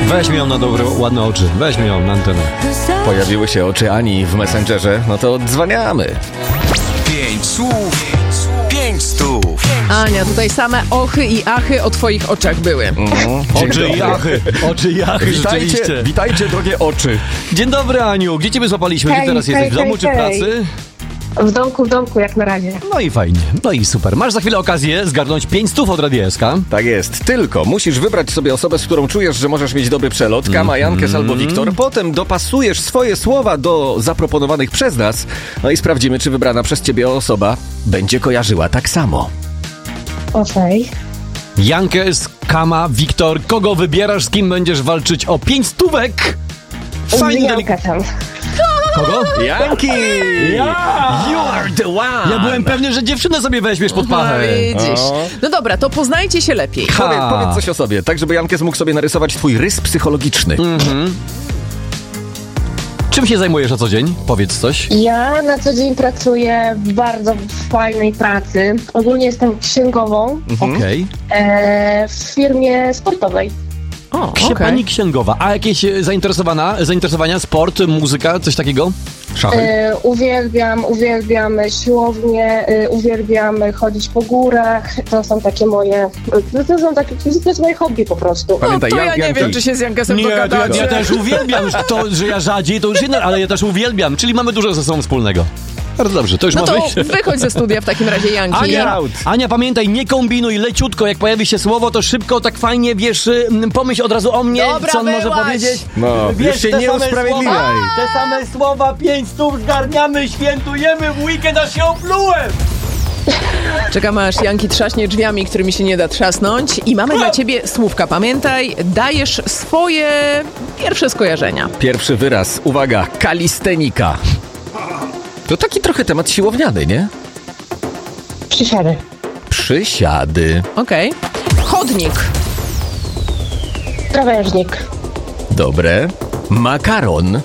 Weźmy ją na dobre, ładne oczy. Weźmy ją na antenę. Pojawiły się oczy Ani w Messengerze, no to dzwaniamy. 5 słów, 5 stów. Ania, tutaj same ochy i achy o twoich oczach były. Oczy i achy. Oczy i achy, rzeczywiście. Witajcie, drogie oczy. Dzień dobry, Aniu. Gdzie ciebie złapaliśmy? Gdzie teraz jesteś? W domu czy w pracy? W domku, jak na razie. No i fajnie. No i super. Masz za chwilę okazję zgarnąć 5 stów od Radia SK. Tak jest, tylko musisz wybrać sobie osobę, z którą czujesz, że możesz mieć dobry przelot, Kama, Jankes albo Wiktor. Potem dopasujesz swoje słowa do zaproponowanych przez nas, no i sprawdzimy, czy wybrana przez ciebie osoba będzie kojarzyła tak samo. Okej. Jankes, Kama, Wiktor. Kogo wybierasz? Z kim będziesz walczyć o 5 stówek? Fajnie. Janka tam. Kogo? Janki! You are the one! Ja byłem pewny, że dziewczynę sobie weźmiesz pod pachę. Widzisz. No dobra, to poznajcie się lepiej. Powiedz coś o sobie, tak żeby Jankes mógł sobie narysować twój rys psychologiczny. Czym się zajmujesz na co dzień? Powiedz coś. Ja na co dzień pracuję w bardzo fajnej pracy. Ogólnie jestem księgową Okej. w firmie sportowej. O, Pani księgowa. A jakieś zainteresowania? Sport, muzyka, coś takiego? Szachy? Uwielbiam siłownię, uwielbiam chodzić po górach. To są takie moje... To jest moje hobby po prostu. Pamiętaj, to ja nie wiem, czy się z Jankesem dogadacie. Ja też uwielbiam to, że ja rzadziej, to już jedno, ale ja też uwielbiam. Czyli mamy dużo ze sobą wspólnego. Bardzo dobrze, to już No ma to wyjść. wychodź ze studia w takim razie, Janki. Ania, pamiętaj, nie kombinuj, leciutko, jak pojawi się słowo, to szybko, tak fajnie, wiesz, pomyśl od razu o mnie, Dobra, co on może byłaś. powiedzieć. No, Wiesz, już się te nie same usprawiedliwiaj. słowa, te same słowa, 5 stów zgarniamy, świętujemy w weekend, aż się oplułem. Czekamy, aż Janki trzaśnie drzwiami, którymi się nie da trzasnąć. I mamy dla ciebie słówka. Pamiętaj, dajesz swoje pierwsze skojarzenia. Pierwszy wyraz, uwaga, kalistenika. To taki trochę temat siłowniany, nie? Przysiady. Przysiady. Okej. Chodnik. Krawężnik. Dobre. Makaron.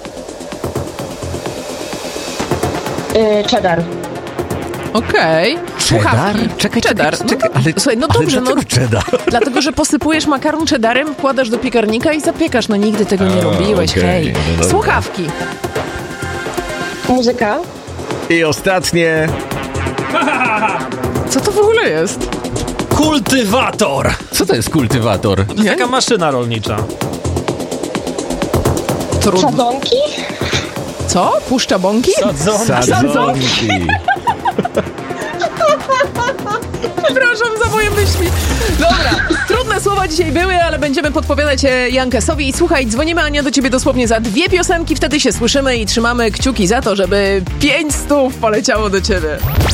Cheddar. Okej. Słuchawki. Czekaj, Cheddar. ale... Słuchaj, no ale dobrze, dlaczego cheddar? Dlatego, że posypujesz makaron cheddarem, wkładasz do piekarnika i zapiekasz. No nigdy tego nie robiłeś, okej, hej. no dobra. Słuchawki. Muzyka. I ostatnie... Co to w ogóle jest? Kultywator! Co to jest kultywator? To jest taka maszyna rolnicza. Trudno. Sadzonki. Co? Puszcza bąki? Sadzonki. Przepraszam za moje myśli. Dobra, trudne słowa dzisiaj były, ale będziemy podpowiadać Jankesowi. I słuchaj, dzwonimy, Ania, do ciebie dosłownie za 2 piosenki, wtedy się słyszymy i trzymamy kciuki za to, żeby 5 stów poleciało do ciebie.